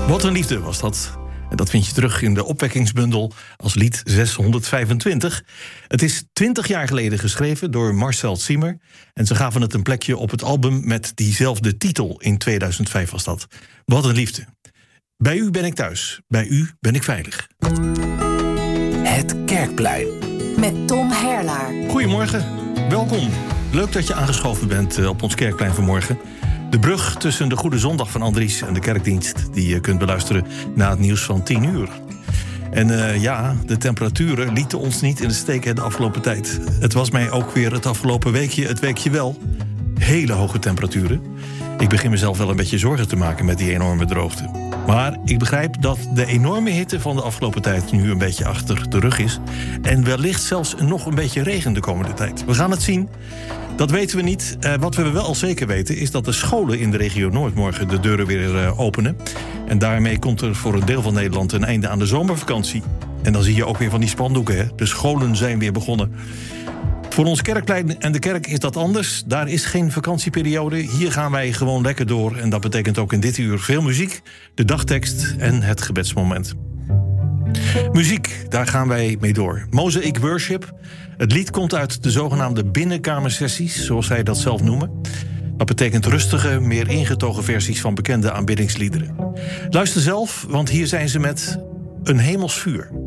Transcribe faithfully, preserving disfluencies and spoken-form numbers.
Wat een liefde was dat. En dat vind je terug in de opwekkingsbundel als lied zeshonderdvijfentwintig. Het is twintig jaar geleden geschreven door Marcel Zimmer. En ze gaven het een plekje op het album met diezelfde titel. In tweeduizend vijf was dat. Wat een liefde. Bij u ben ik thuis. Bij u ben ik veilig. Het Kerkplein. Met Tom Herlaar. Goedemorgen. Welkom. Leuk dat je aangeschoven bent op ons Kerkplein vanmorgen. De brug tussen de Goede Zondag van Andries en de kerkdienst die je kunt beluisteren na het nieuws van tien uur. En uh, ja, de temperaturen lieten ons niet in de steek de afgelopen tijd. Het was mij ook weer het afgelopen weekje, het weekje wel. Hele hoge temperaturen. Ik begin mezelf wel een beetje zorgen te maken met die enorme droogte. Maar ik begrijp dat de enorme hitte van de afgelopen tijd nu een beetje achter de rug is. En wellicht zelfs nog een beetje regen de komende tijd. We gaan het zien. Dat weten we niet. Uh, wat we wel al zeker weten is dat de scholen in de regio Noord morgen de deuren weer uh, openen. En daarmee komt er voor een deel van Nederland een einde aan de zomervakantie. En dan zie je ook weer van die spandoeken. Hè? De scholen zijn weer begonnen. Voor ons Kerkplein en de kerk is dat anders. Daar is geen vakantieperiode. Hier gaan wij gewoon lekker door. En dat betekent ook in dit uur veel muziek, de dagtekst en het gebedsmoment. Muziek, daar gaan wij mee door. Mosaic Worship. Het lied komt uit de zogenaamde binnenkamersessies, zoals zij dat zelf noemen. Dat betekent rustige, meer ingetogen versies van bekende aanbiddingsliederen. Luister zelf, want hier zijn ze met Een Hemels Vuur.